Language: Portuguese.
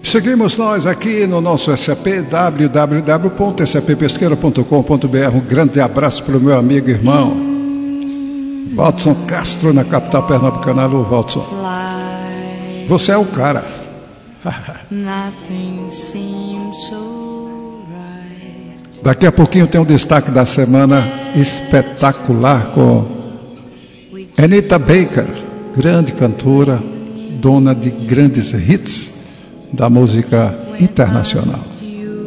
Seguimos nós aqui no nosso SAP, www.sappesqueira.com.br. Um grande abraço para o meu amigo e irmão Watson Castro, na capital pernambucana. Alô, Watson. Você é o cara. Daqui a pouquinho tem um destaque da semana espetacular com Anita Baker, grande cantora, dona de grandes hits da música internacional.